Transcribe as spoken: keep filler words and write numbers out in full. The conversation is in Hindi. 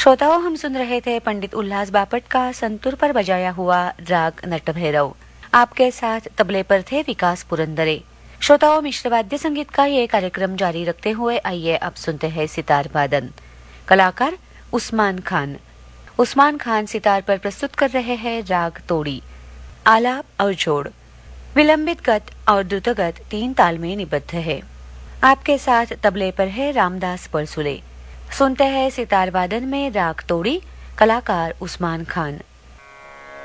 श्रोताओं, हम सुन रहे थे पंडित उल्लास बापट का संतूर पर बजाया हुआ राग नटभैरव। आपके साथ तबले पर थे विकास पुरंदरे। श्रोताओं, मिश्र वाद्य संगीत का ये कार्यक्रम जारी रखते हुए आइए अब सुनते हैं सितार वादन। कलाकार उस्मान खान। उस्मान खान सितार पर प्रस्तुत कर रहे हैं राग तोड़ी। आलाप और जोड़ विलंबित गत और द्रुतगत तीन ताल में निबद्ध है। आपके साथ तबले पर है रामदास परसुले। सुनते हैं सितार वादन में राग तोड़ी, कलाकार उस्मान खान।